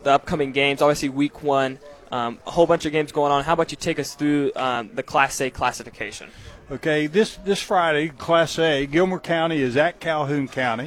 the upcoming games. Obviously, week 1, a whole bunch of games going on. How about you take us through the Class A classification? Okay, this Friday, Class A, Gilmer County is at Calhoun County.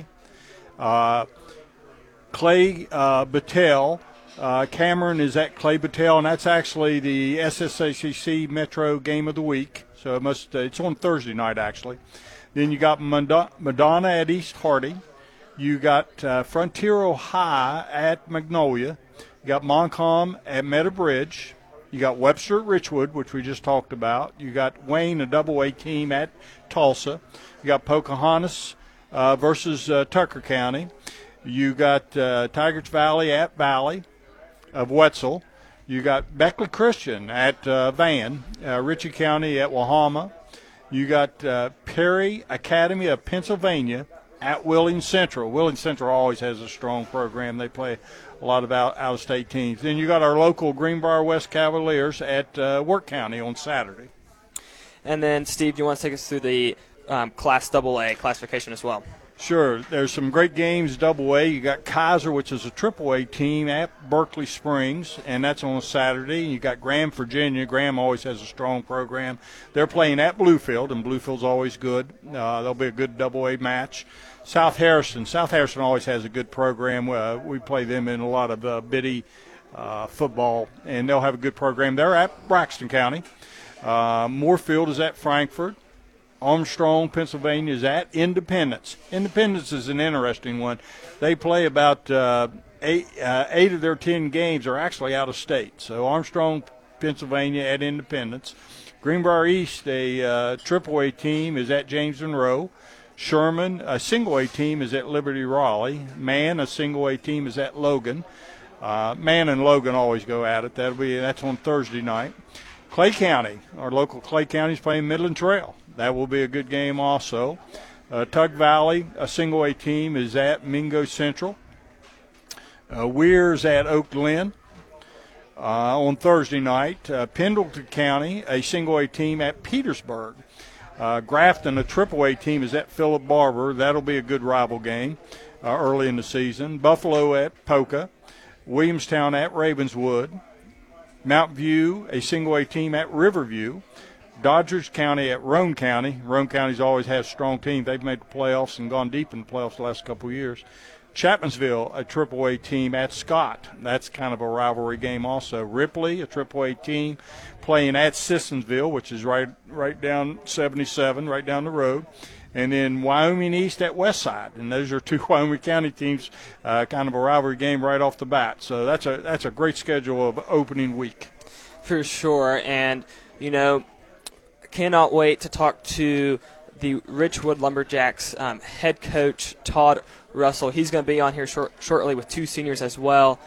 Clay Battelle, Cameron is at Clay Battelle, and that's actually the SSACC Metro Game of the Week. So it's on Thursday night, actually. Then you got Madonna at East Hardy. You got Frontiero High at Magnolia. You got Montcalm at Meadow Bridge. You got Webster at Richwood, which we just talked about. You got Wayne, a double-A team, at Tulsa. You got Pocahontas versus Tucker County. You got Tigers Valley at Valley of Wetzel. You got Beckley Christian at Van. Ritchie County at Wahama. You got Perry Academy of Pennsylvania at Wheeling Central. Wheeling Central always has a strong program. They play a lot of out-of-state teams. Then you got our local Greenbrier West Cavaliers at Work County on Saturday. And then, Steve, do you want to take us through the Class AA classification as well? Sure. There's some great games, AA. You got Kaiser, which is a AAA team, at Berkeley Springs, and that's on Saturday. You got Graham, Virginia. Graham always has a strong program. They're playing at Bluefield, and Bluefield's always good. There'll be a good AA match. South Harrison always has a good program. We play them in a lot of biddy football, and they'll have a good program. They're at Braxton County. Moorfield is at Frankfort. Armstrong, Pennsylvania, is at Independence. Independence is an interesting one. They play about 8 of their 10 games are actually out of state. So Armstrong, Pennsylvania, at Independence. Greenbrier East, a AAA team, is at James Monroe. Sherman, a single-A team, is at Liberty Raleigh. Man, a single-A team, is at Logan. Man and Logan always go at it. That's on Thursday night. Clay County, our local Clay County, is playing Midland Trail. That will be a good game also. Tug Valley, a single-A team, is at Mingo Central. Weir's at Oak Glen on Thursday night. Pendleton County, a single-A team, at Petersburg. Grafton, a AAA team, is at Philip Barber. That'll be a good rival game early in the season. Buffalo at Poca. Williamstown at Ravenswood. Mount View, a single-A team, at Riverview. Dodgers County at Roane County. Roane County's always had a strong team. They've made the playoffs and gone deep in the playoffs the last couple of years. Chapmansville, a AAA team, at Scott. That's kind of a rivalry game also. Ripley, a AAA team, playing at Sissonsville, which is right down 77, right down the road. And then Wyoming East at Westside. And those are two Wyoming County teams, kind of a rivalry game right off the bat. So that's a great schedule of opening week. For sure. And, cannot wait to talk to the Richwood Lumberjacks head coach, Todd Russell. He's going to be on here shortly with 2 seniors as well.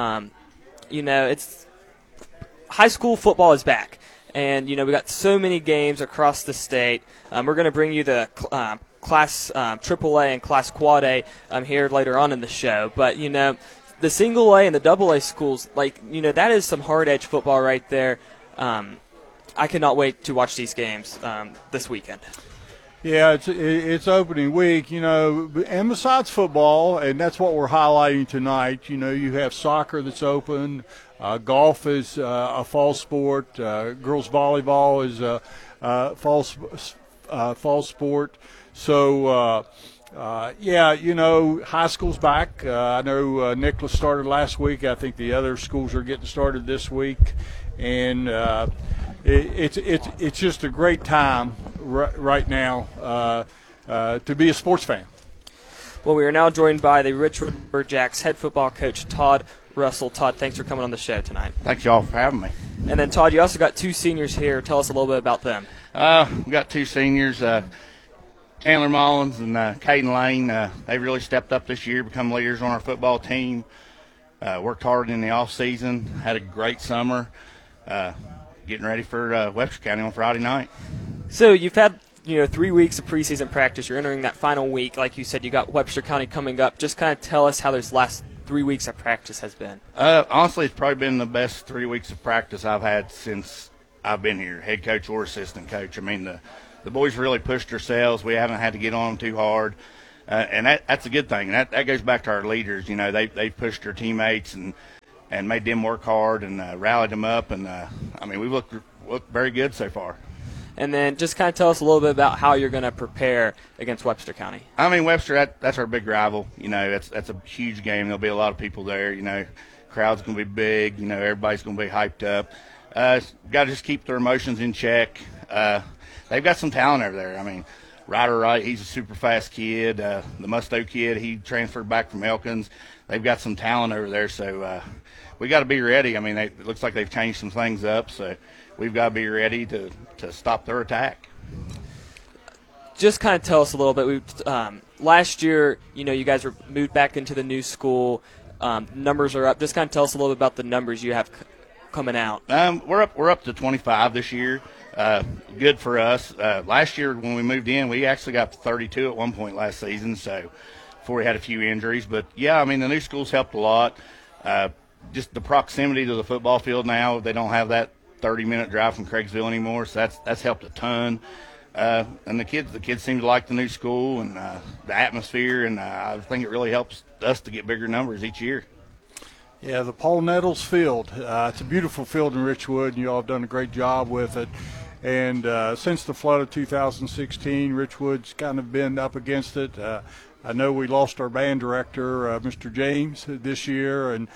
It's high school football is back. And, we got so many games across the state. We're going to bring you the Class AAA and Class Quad A here later on in the show. But, the single A and the double A schools, that is some hard-edge football right there. I cannot wait to watch these games this weekend. Yeah, it's opening week, and besides football, and that's what we're highlighting tonight, you have soccer that's open, golf is a fall sport, girls volleyball is a fall sport. So, high school's back. I know Nicholas started last week. I think the other schools are getting started this week, and it's just a great time right now to be a sports fan. Well, we are now joined by the Richwood Lumberjacks head football coach, Todd Russell. Todd, thanks for coming on the show tonight. Thanks, y'all, for having me. And then, Todd, you also got 2 seniors here. Tell us a little bit about them. We got 2 seniors, Chandler Mullins and Caden Lane. They really stepped up this year, become leaders on our football team. Worked hard in the off season, had a great summer. Getting ready for Webster County on Friday night. So you've had 3 weeks of preseason practice. You're entering that final week. Like you said, you got Webster County coming up. Just kind of tell us how those last 3 weeks of practice has been. Honestly, it's probably been the best 3 weeks of practice I've had since I've been here, head coach or assistant coach. I mean, the boys really pushed themselves. We haven't had to get on them too hard. And that's a good thing. And that goes back to our leaders. They pushed their teammates and and made them work hard and rallied them up. And, I mean, we've looked very good so far. And then just kind of tell us a little bit about how you're going to prepare against Webster County. I mean, Webster, that's our big rival. You know, that's a huge game. There'll be a lot of people there. You know, crowd's going to be big. You know, everybody's going to be hyped up. Got to just keep their emotions in check. They've got some talent over there. I mean, Ryder Wright, he's a super fast kid. The Musto kid, he transferred back from Elkins. They've got some talent over there, so we got to be ready. I mean, it looks like they've changed some things up, so we've got to be ready to stop their attack. Just kind of tell us a little bit. Last year, you know, you guys were moved back into the new school. Numbers are up. Just kind of tell us a little bit about the numbers you have coming out. We're up to 25 this year. Good for us. Last year when we moved in, we actually got to 32 at one point last season, so before we had a few injuries. But, yeah, I mean, the new school's helped a lot. Just the proximity to the football field now, they don't have that 30-minute drive from Craigsville anymore, so that's helped a ton. And the kids seem to like the new school and the atmosphere, and I think it really helps us to get bigger numbers each year. Yeah, the Paul Nettles Field. It's a beautiful field in Richwood, and you all have done a great job with it. And since the flood of 2016, Richwood's kind of been up against it. I know we lost our band director, Mr. James, this year, and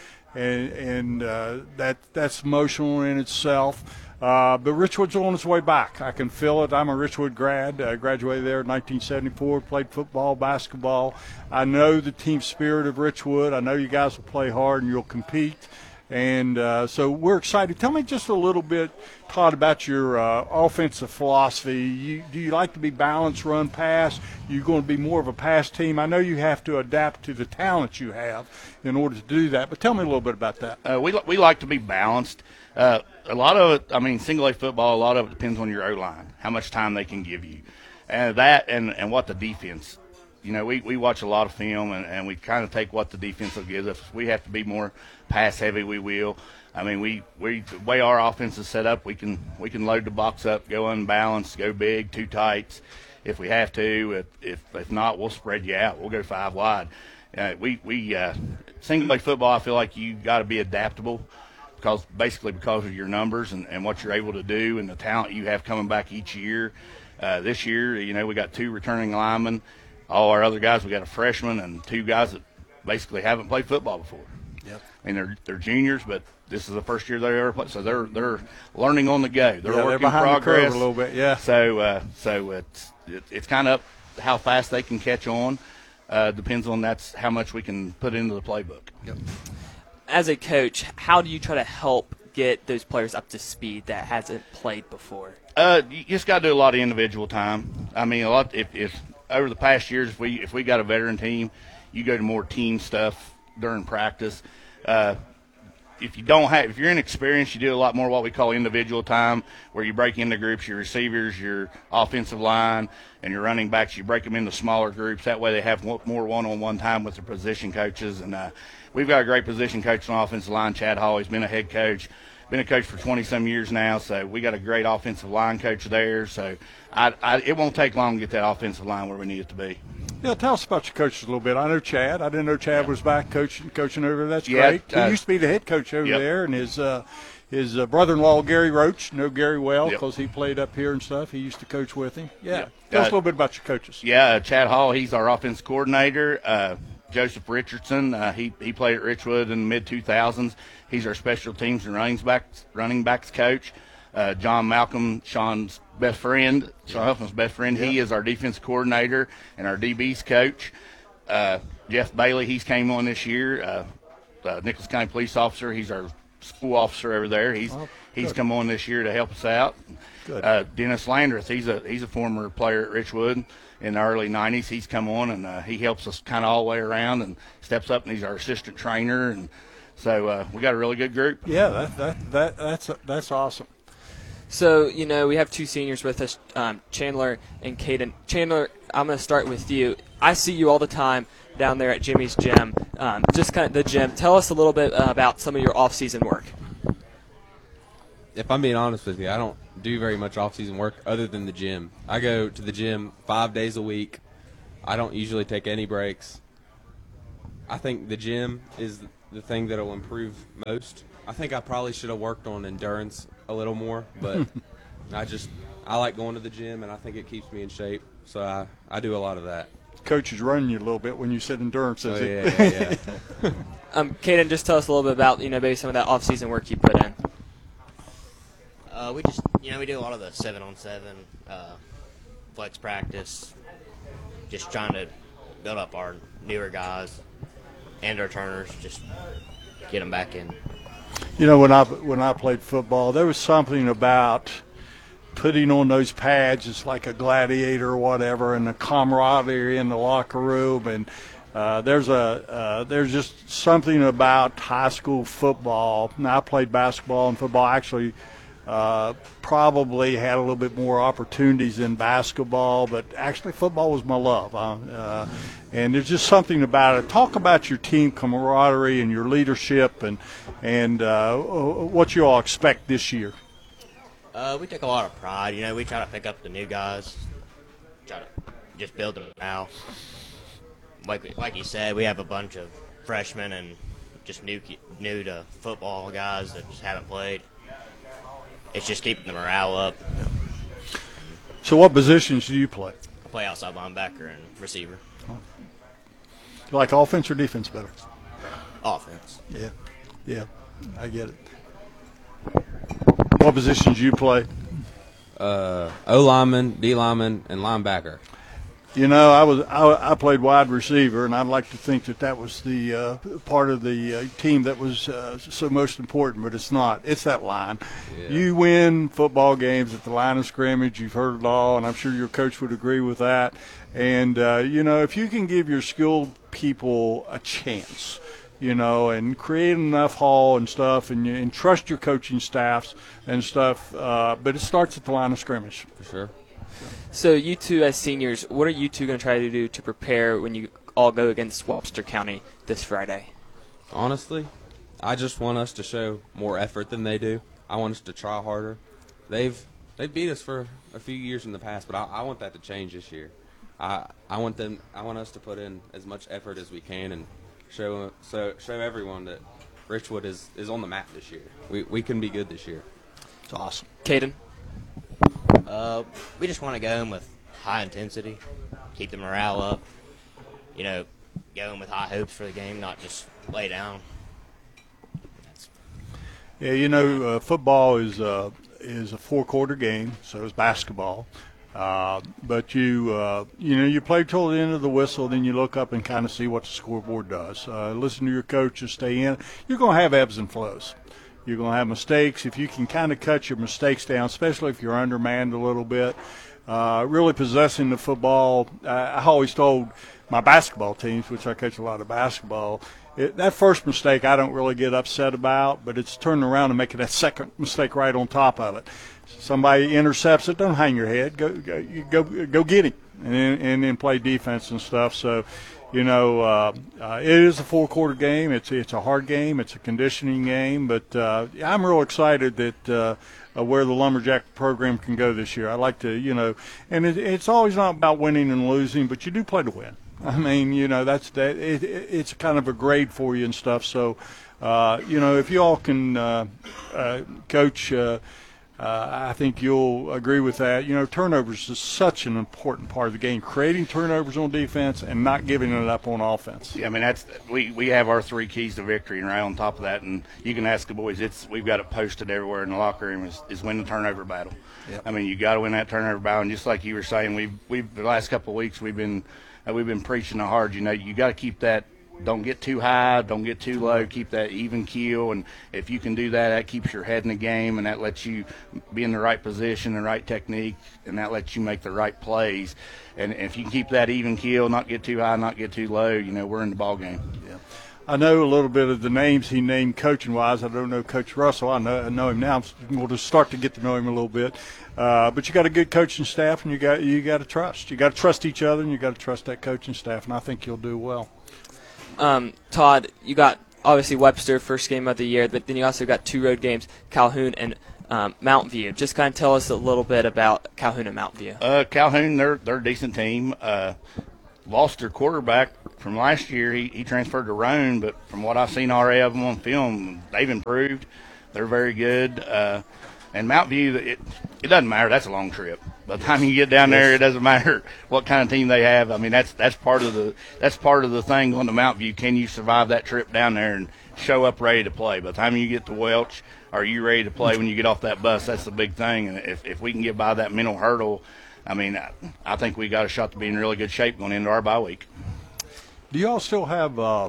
that's emotional in itself. But Richwood's on its way back. I can feel it. I'm a Richwood grad. I graduated there in 1974, played football, basketball. I know the team spirit of Richwood. I know you guys will play hard and you'll compete. And so we're excited. Tell me just a little bit, Todd, about your offensive philosophy. Do you like to be balanced, run, pass? You're going to be more of a pass team. I know you have to adapt to the talent you have in order to do that. But tell me a little bit about that. We like to be balanced. A lot of it, I mean, single A football, a lot of it depends on your O-line, how much time they can give you. And that and what the defense, you know, we watch a lot of film and we kind of take what the defense will give us. If we have to be more pass heavy, we will. I mean, the way our offense is set up, we can load the box up, go unbalanced, go big, two tights if we have to. If not, we'll spread you out. We'll go five wide. Single A football, I feel like you got to be adaptable. Because of your numbers and what you're able to do and the talent you have coming back each year. This year, you know, we got 2 returning linemen. All our other guys, we got a freshman and 2 guys that basically haven't played football before. Yep. I mean, they're juniors, but this is the first year they ever played, so they're learning on the go. They're working behind progress the curve a little bit. Yeah. So it's kind of how fast they can catch on. Depends on that's how much we can put into the playbook. Yep. As a coach, how do you try to help get those players up to speed that hasn't played before? You just got to do a lot of individual time. I mean, a lot. If over the past years, if we got a veteran team, you go to more team stuff during practice. If you're inexperienced, you do a lot more what we call individual time, where you break into groups, your receivers, your offensive line, and your running backs. You break them into smaller groups. That way, they have more one-on-one time with their position coaches. And we've got a great position coach on the offensive line, Chad Hall. He's been a head coach, been a coach for 20-some years now. So we got a great offensive line coach there. So it won't take long to get that offensive line where we need it to be. Yeah, tell us about your coaches a little bit. I know Chad. I didn't know Chad was back coaching over there. That's great. He used to be the head coach over there, and his brother-in-law, Gary Roach, know Gary well because he played up here and stuff. He used to coach with him. Yeah. Tell us a little bit about your coaches. Yeah, Chad Hall, he's our offense coordinator. Joseph Richardson, he played at Richwood in the mid-2000s. He's our special teams and running backs coach. John Malcolm, Sean's best friend, Sean Huffman's best friend. He is our defense coordinator and our DB's coach. Jeff Bailey, he's came on this year. Nicholas County police officer. He's our school officer over there. He's come on this year to help us out. Good. Dennis Landreth, he's a former player at Richwood in the early 90s. He's come on and he helps us kind of all the way around and steps up, and he's our assistant trainer. And so we got a really good group. Yeah, that's awesome. So, you know, we have 2 seniors with us, Chandler and Caden. Chandler, I'm going to start with you. I see you all the time down there at Jimmy's Gym, just kind of the gym. Tell us a little bit about some of your off-season work. If I'm being honest with you, I don't do very much off-season work other than the gym. I go to the gym 5 days a week. I don't usually take any breaks. I think the gym is the thing that will improve most. I think I probably should have worked on endurance a little more, but I like going to the gym, and I think it keeps me in shape. So I do a lot of that. Coach is running you a little bit when you said endurance, is it? Yeah. Caden, just tell us a little bit about maybe some of that off-season work you put in. We just we do a lot of the 7-on-7 flex practice, just trying to build up our newer guys and our turners, just get them back in. When I played football, there was something about putting on those pads. It's like a gladiator or whatever, and the camaraderie in the locker room, and there's just something about high school football. Now, I played basketball and football. Actually, probably had a little bit more opportunities in basketball, but actually football was my love. And there's just something about it. Talk about your team camaraderie and your leadership, and what you all expect this year. We take a lot of pride. We try to pick up the new guys, try to just build them out. Like you said, we have a bunch of freshmen and just new to football guys that just haven't played. It's just keeping the morale up. So what positions do you play? I play outside linebacker and receiver. You like offense or defense better? Offense. Yeah, I get it. What positions do you play? O-lineman, D-lineman, and linebacker. I played wide receiver, and I'd like to think that was the part of the team that was so most important, but it's not. It's that line. Yeah. You win football games at the line of scrimmage. You've heard it all, and I'm sure your coach would agree with that. And, if you can give your skilled people a chance, and create enough haul and stuff, and trust your coaching staffs and stuff, but it starts at the line of scrimmage. For sure. So you two as seniors, what are you two going to try to do to prepare when you all go against Webster County this Friday? Honestly, I just want us to show more effort than they do. I want us to try harder. They've beat us for a few years in the past, but I want that to change this year. I want us to put in as much effort as we can and show everyone that Richwood is on the map this year. We can be good this year. It's awesome. Caden? We just want to go in with high intensity, keep the morale up, go in with high hopes for the game, not just lay down. Yeah, football is a 4-quarter game, so is basketball. But you play till the end of the whistle, then you look up and kind of see what the scoreboard does. Listen to your coaches, stay in. You're going to have ebbs and flows. You're going to have mistakes. If you can kind of cut your mistakes down, especially if you're undermanned a little bit, really possessing the football. I always told my basketball teams, which I coach a lot of basketball, that first mistake I don't really get upset about, but it's turning around and making that second mistake right on top of it. Somebody intercepts it, don't hang your head. Go get him, and then play defense and stuff. So, it is a 4-quarter game. It's a hard game. It's a conditioning game. But I'm real excited that where the Lumberjack program can go this year. I like to, and it's always not about winning and losing, but you do play to win. I mean, it's kind of a grade for you and stuff. So, if you all can coach. I think you'll agree with that. Turnovers is such an important part of the game. Creating turnovers on defense and not giving it up on offense. Yeah, I mean we have our 3 keys to victory, and right on top of that, and you can ask the boys. We've got it posted everywhere in the locker room. Is win the turnover battle. Yep. I mean, you got to win that turnover battle. And just like you were saying, we've the last couple of weeks we've been preaching the hard. You got to keep that. Don't get too high, don't get too low, keep that even keel, and if you can do that, that keeps your head in the game, and that lets you be in the right position, the right technique, and that lets you make the right plays. And if you can keep that even keel, not get too high, not get too low, we're in the ball game. Yeah. I know a little bit of the names he named coaching-wise. I don't know Coach Russell. I know him now. We'll just start to get to know him a little bit. But you got a good coaching staff, and you got to trust. You got to trust each other, and you got to trust that coaching staff, and I think you'll do well. Todd, you got obviously Webster, first game of the year, but then you also got 2 road games, Calhoun and Mountain View. Just kind of tell us a little bit about Calhoun and Mountain View. Calhoun, they're a decent team. Lost their quarterback from last year, he transferred to Roan, but from what I've seen already of them on film, they've improved. They're very good. And Mount View, it doesn't matter. That's a long trip. By the time you get down there, it doesn't matter what kind of team they have. I mean, that's part of the thing going to Mount View. Can you survive that trip down there and show up ready to play? By the time you get to Welch, are you ready to play when you get off that bus? That's the big thing. And if we can get by that mental hurdle, I mean, I think we got a shot to be in really good shape going into our bye week. Do you all still have? I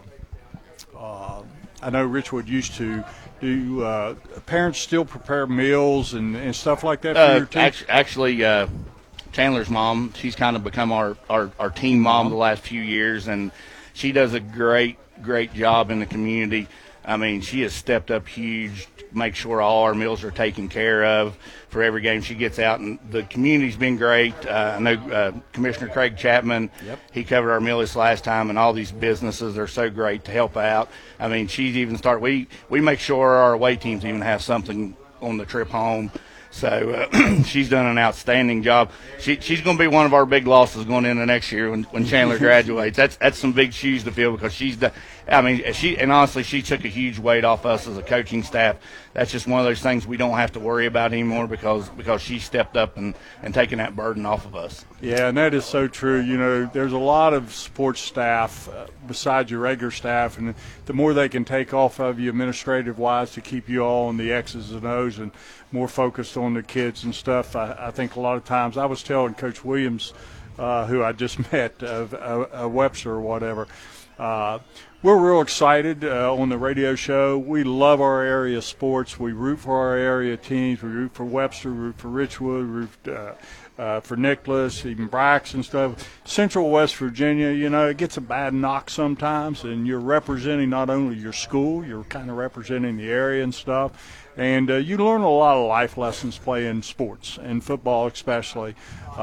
know Richwood used to. Do parents still prepare meals and stuff like that for your team? Actually, Chandler's mom, she's kind of become our team mom the last few years, and she does a great job in the community. I mean, she has stepped up huge to make sure all our meals are taken care of for every game she gets out, and the community's been great. I know Commissioner Craig Chapman, he covered our meal this last time, and all these businesses are so great to help out. I mean, she's even started, we make sure our away teams even have something on the trip home. So she's done an outstanding job. She's going to be one of our big losses going into next year when Chandler graduates. That's some big shoes to fill because honestly, she took a huge weight off us as a coaching staff. That's just one of those things we don't have to worry about anymore because she stepped up and taken that burden off of us. Yeah, and that is so true. You know, there's a lot of support staff besides your regular staff, and the more they can take off of you administrative-wise to keep you all on the X's and O's and more focused on the kids and stuff. I think a lot of times, I was telling Coach Williams, who I just met, of Webster or whatever, we're real excited on the radio show. We love our area sports. We root for our area teams. We root for Webster, we root for Richwood, we root for Nicholas, even Braxton stuff. Central West Virginia, you know, it gets a bad knock sometimes, and you're representing not only your school, you're kind of representing the area and stuff. And you learn a lot of life lessons playing sports, and football especially.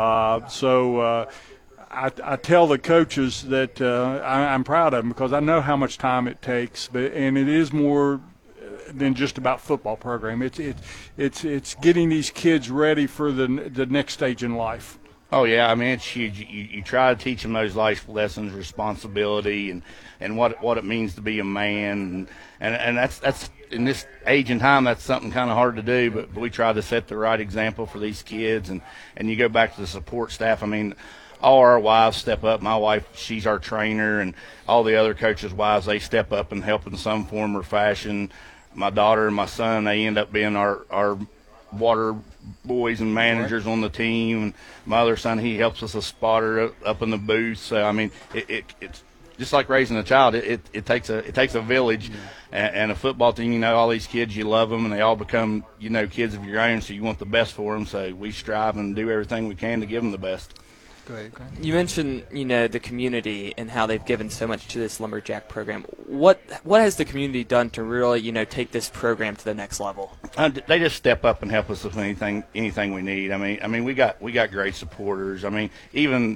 So I tell the coaches that I'm proud of them because I know how much time it takes, and it is more than just about football program. It's getting these kids ready for the next stage in life. Oh yeah, I mean it's huge. You try to teach them those life lessons, responsibility, and what it means to be a man, and that's in this age and time that's something kind of hard to do. But we try to set the right example for these kids, and you go back to the support staff. I mean, all our wives step up. My wife, she's our trainer, and all the other coaches' wives, they step up and help in some form or fashion. My daughter and my son, they end up being our water boys and managers on the team. And my other son, he helps us a spotter up in the booth. So I mean, it's just like raising a child. It takes a village, and a football team. You know, all these kids, you love them, and they all become kids of your own. So you want the best for them. So we strive and do everything we can to give them the best. Great. You mentioned, the community and how they've given so much to this Lumberjack program. What has the community done to really, take this program to the next level? They just step up and help us with anything we need. I mean, we got great supporters. I mean, even,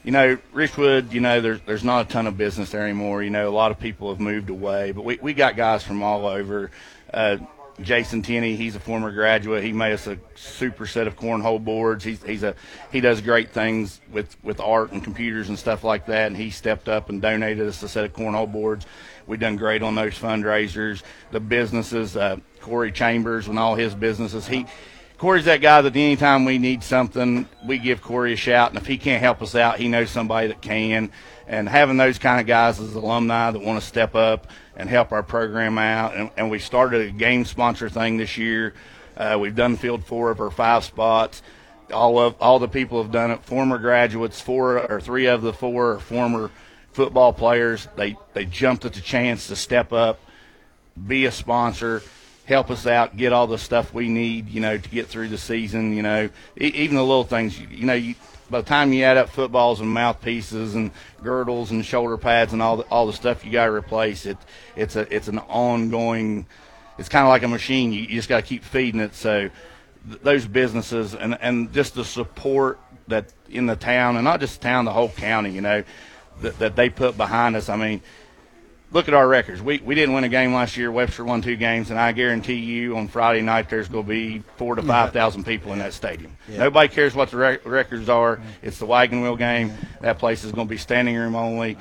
Richwood, there's not a ton of business there anymore. A lot of people have moved away, but we got guys from all over. Jason Tenney, he's a former graduate. He made us a super set of cornhole boards. He does great things with art and computers and stuff like that, and he stepped up and donated us a set of cornhole boards. We've done great on those fundraisers. The businesses, Corey Chambers and all his businesses, Corey's that guy that anytime we need something, we give Corey a shout, and if he can't help us out, he knows somebody that can. And having those kind of guys as alumni that want to step up and help our program out, and we started a game sponsor thing this year. We've done filled 4 of our 5 spots. All the people have done it. Former graduates, 3 of the 4 are former football players. They jumped at the chance to step up, be a sponsor, help us out, get all the stuff we need, to get through the season. Even the little things. By the time you add up footballs and mouthpieces and girdles and shoulder pads and all the stuff you got to replace, it's an ongoing. It's kind of like a machine. You just got to keep feeding it. So those businesses and just the support that in the town, and not just the town, the whole county, that they put behind us. I mean, look at our records. We didn't win a game last year. Webster won 2 games, and I guarantee you on Friday night there's going to be 4,000 to 5,000 people in that stadium. Yeah. Nobody cares what the records are. It's the wagon wheel game. That place is going to be standing room only.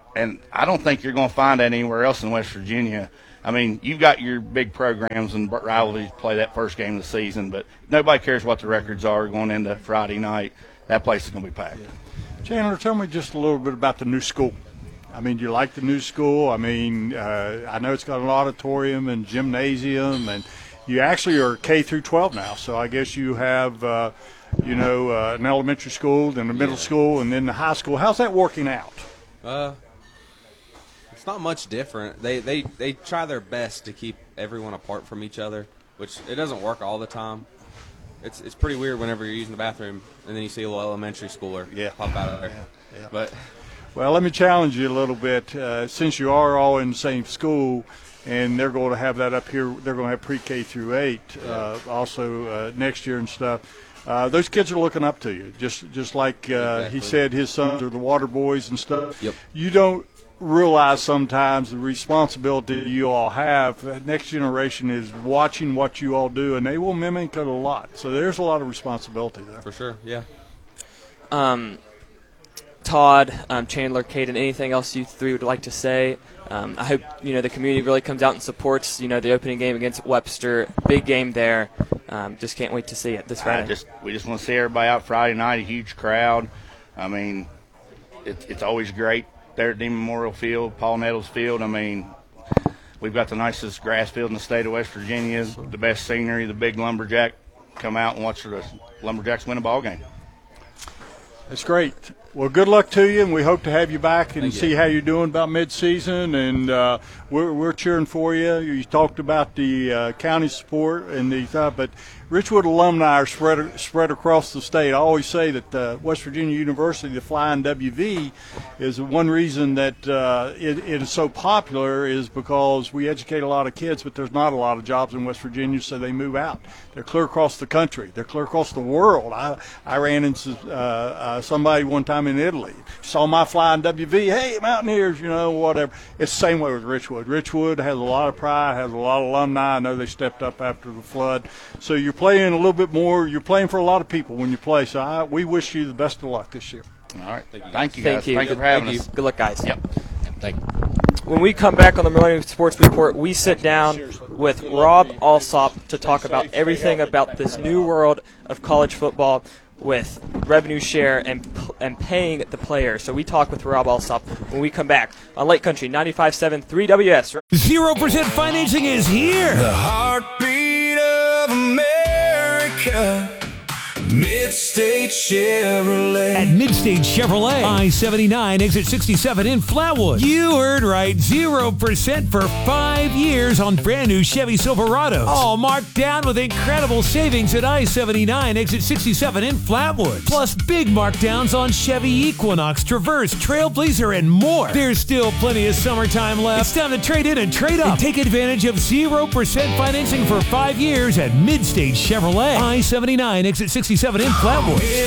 and I don't think you're going to find that anywhere else in West Virginia. I mean, you've got your big programs and rivalries play that first game of the season, but nobody cares what the records are going into Friday night. That place is going to be packed. Chandler, tell me just a little bit about the new school. I mean, do you like the new school? I mean, I know it's got an auditorium and gymnasium, and you actually are K through 12 now. So I guess you have, an elementary school, then a middle school, and then the high school. How's that working out? It's not much different. They try their best to keep everyone apart from each other, which it doesn't work all the time. It's pretty weird whenever you're using the bathroom and then you see a little elementary schooler pop out of there. Yeah. But well, let me challenge you a little bit. Since you are all in the same school, and they're going to have that up here, they're going to have pre-K through 8 also next year and stuff. Those kids are looking up to you, just like he said his sons are the water boys and stuff. Yep. You don't realize sometimes the responsibility you all have. The next generation is watching what you all do, and they will mimic it a lot. So there's a lot of responsibility there. for sure, yeah. Todd, Chandler, Caden, anything else you three would like to say? I hope the community really comes out and supports the opening game against Webster. Big game there. Just can't wait to see it this Friday. We just want to see everybody out Friday night, a huge crowd. I mean, it's always great there at Demon Memorial Field, Paul Nettles Field. I mean, we've got the nicest grass field in the state of West Virginia, the best scenery, the big lumberjack. Come out and watch the Lumberjacks win a ball game. That's great. Well, good luck to you, and we hope to have you back and see how you're doing about mid-season. And we're cheering for you. You talked about the county support and but Richwood alumni are spread across the state. I always say that West Virginia University, the Flying WV, is one reason that it is so popular is because we educate a lot of kids, but there's not a lot of jobs in West Virginia, so they move out. They're clear across the country. They're clear across the world. I ran into somebody one time in Italy. Saw my Flying WV. Hey, Mountaineers, whatever. It's the same way with Richwood. Richwood has a lot of pride, has a lot of alumni. I know they stepped up after the flood. So you're playing a little bit more. You're playing for a lot of people when you play. So we wish you the best of luck this year. All right. Thank you, guys. Thank you. Thank you for having us. Good luck, guys. Yep. Thank you. When we come back on the Millennium Sports Report, we sit down with Rob Alsop to talk about everything about this new world of college football with revenue share and paying the players. So we talk with Rob Alsop when we come back on Lake Country 95.7 3WS. 0% financing is here. The heartbeat of America. Midstate Chevrolet. At Midstate Chevrolet, I-79, exit 67 in Flatwood. You heard right, 0% for 5 years on brand new Chevy Silverados. All marked down with incredible savings at I-79, exit 67 in Flatwood. Plus big markdowns on Chevy Equinox, Traverse, Trailblazer, and more. There's still plenty of summertime left. It's time to trade in and trade up. And take advantage of 0% financing for 5 years at Midstate Chevrolet. I-79, exit 67 in Flatwood.